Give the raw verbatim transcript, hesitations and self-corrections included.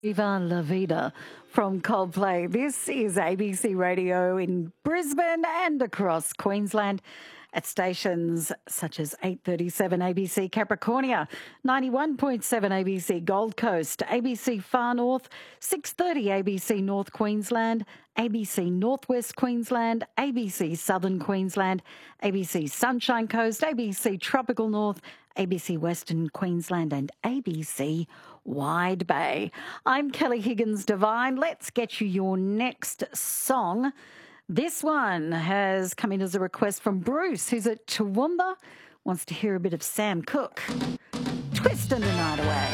Viva La Vida from Coldplay. This is A B C Radio in Brisbane and across Queensland at stations such as eight thirty-seven A B C Capricornia, ninety-one point seven A B C Gold Coast, A B C Far North, six thirty A B C North Queensland, A B C Northwest Queensland, A B C Southern Queensland, A B C Sunshine Coast, A B C Tropical North, A B C Western Queensland and A B C Wide Bay. I'm Kelly Higgins Devine. Let's get you your next song. This one has come in as a request from Bruce, who's at Toowoomba, wants to hear a bit of Sam Cooke. Twisting the night away.